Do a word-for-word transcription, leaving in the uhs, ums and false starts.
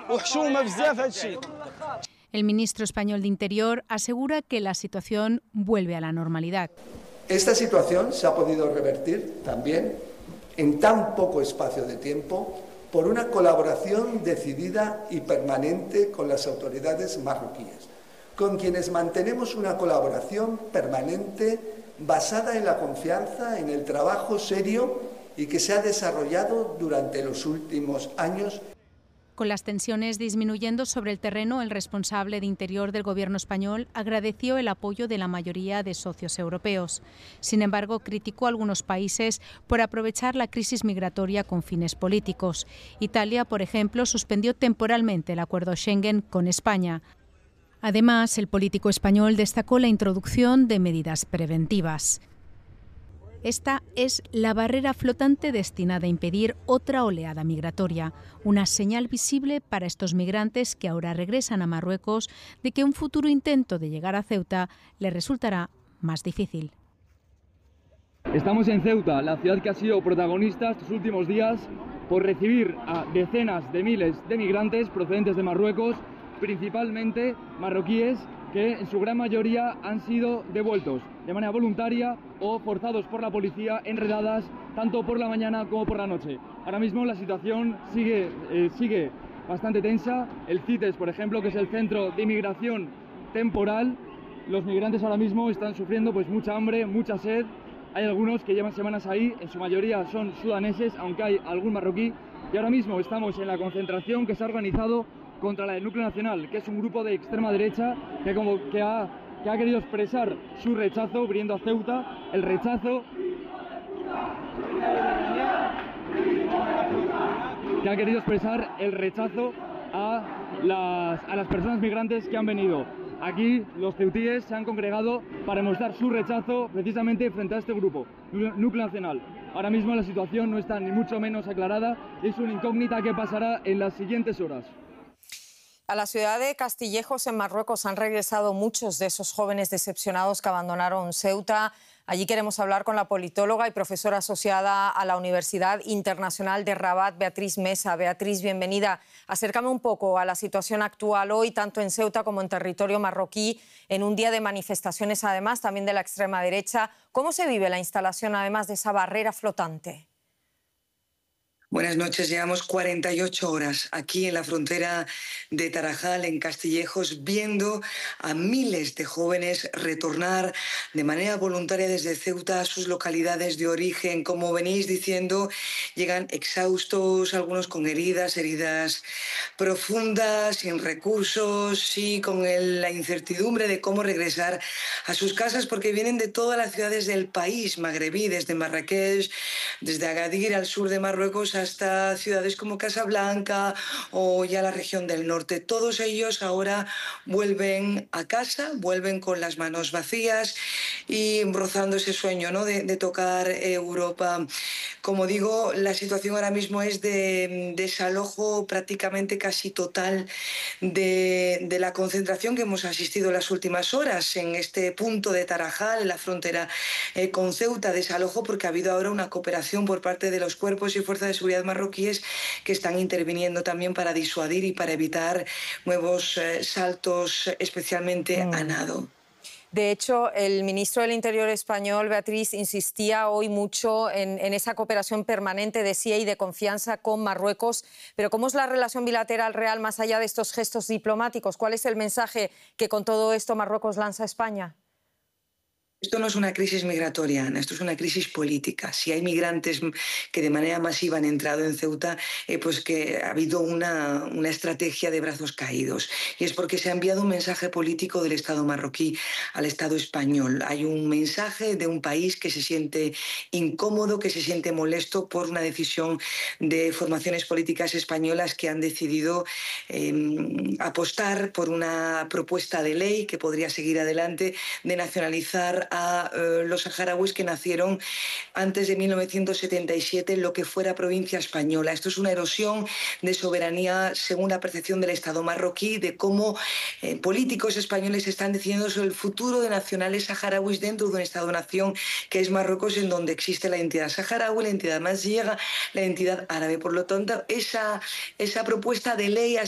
El ministro español de Interior asegura que la situación vuelve a la normalidad. Esta situación se ha podido revertir también en tan poco espacio de tiempo por una colaboración decidida y permanente con las autoridades marroquíes, con quienes mantenemos una colaboración permanente basada en la confianza, en el trabajo serio y que se ha desarrollado durante los últimos años. Con las tensiones disminuyendo sobre el terreno, el responsable de Interior del Gobierno español agradeció el apoyo de la mayoría de socios europeos. Sin embargo, criticó a algunos países por aprovechar la crisis migratoria con fines políticos. Italia, por ejemplo, suspendió temporalmente el acuerdo Schengen con España. Además, el político español destacó la introducción de medidas preventivas. Esta es la barrera flotante destinada a impedir otra oleada migratoria, una señal visible para estos migrantes que ahora regresan a Marruecos de que un futuro intento de llegar a Ceuta les resultará más difícil. Estamos en Ceuta, la ciudad que ha sido protagonista estos últimos días por recibir a decenas de miles de migrantes procedentes de Marruecos, principalmente marroquíes, que en su gran mayoría han sido devueltos de manera voluntaria o forzados por la policía en redadas tanto por la mañana como por la noche. Ahora mismo la situación sigue, eh, sigue bastante tensa. El CITES, por ejemplo, que es el Centro de Inmigración Temporal, los migrantes ahora mismo están sufriendo pues mucha hambre, mucha sed. Hay algunos que llevan semanas ahí, en su mayoría son sudaneses, aunque hay algún marroquí. Y ahora mismo estamos en la concentración que se ha organizado contra la del Núcleo Nacional, que es un grupo de extrema derecha que, como, que, ha, que ha querido expresar su rechazo viniendo a Ceuta, el rechazo que ha querido expresar el rechazo a las, a las personas migrantes que han venido. Aquí los ceutíes se han congregado para mostrar su rechazo precisamente frente a este grupo, Núcleo Nacional. Ahora mismo la situación no está ni mucho menos aclarada, es una incógnita que pasará en las siguientes horas. A la ciudad de Castillejos, en Marruecos, han regresado muchos de esos jóvenes decepcionados que abandonaron Ceuta. Allí queremos hablar con la politóloga y profesora asociada a la Universidad Internacional de Rabat, Beatriz Mesa. Beatriz, bienvenida. Acércame un poco a la situación actual hoy, tanto en Ceuta como en territorio marroquí, en un día de manifestaciones, además, también de la extrema derecha. ¿Cómo se vive la instalación, además de esa barrera flotante? Buenas noches. Llevamos cuarenta y ocho horas aquí en la frontera de Tarajal, en Castillejos, viendo a miles de jóvenes retornar de manera voluntaria desde Ceuta a sus localidades de origen. Como venís diciendo, llegan exhaustos, algunos con heridas, heridas profundas, sin recursos y con el, la incertidumbre de cómo regresar a sus casas, porque vienen de todas las ciudades del país magrebí, desde Marrakech, desde Agadir, al sur de Marruecos, hasta ciudades como Casablanca o ya la región del norte. Todos ellos ahora vuelven a casa, vuelven con las manos vacías y rozando ese sueño, ¿no?, de, de tocar Europa. Como digo, la situación ahora mismo es de desalojo prácticamente casi total de, de la concentración que hemos asistido en las últimas horas en este punto de Tarajal, en la frontera eh, con Ceuta. Desalojo porque ha habido ahora una cooperación por parte de los cuerpos y fuerzas de seguridad marroquíes que están interviniendo también para disuadir y para evitar nuevos eh, saltos, especialmente mm. a nado. De hecho, el ministro del Interior español, Beatriz, insistía hoy mucho en, en esa cooperación permanente, decía, y de confianza con Marruecos. Pero ¿cómo es la relación bilateral real más allá de estos gestos diplomáticos? ¿Cuál es el mensaje que con todo esto Marruecos lanza a España? Esto no es una crisis migratoria, Ana, esto es una crisis política. Si hay migrantes que de manera masiva han entrado en Ceuta, eh, pues que ha habido una, una estrategia de brazos caídos. Y es porque se ha enviado un mensaje político del Estado marroquí al Estado español. Hay un mensaje de un país que se siente incómodo, que se siente molesto por una decisión de formaciones políticas españolas que han decidido eh, apostar por una propuesta de ley que podría seguir adelante de nacionalizar a uh, los saharauis que nacieron antes de mil novecientos setenta y siete en lo que fuera provincia española. Esto es una erosión de soberanía según la percepción del Estado marroquí, de cómo eh, políticos españoles están decidiendo sobre el futuro de nacionales saharauis dentro de un Estado-nación que es Marruecos, en donde existe la entidad saharaui, la entidad más llega, la entidad árabe. Por lo tanto, esa, esa propuesta de ley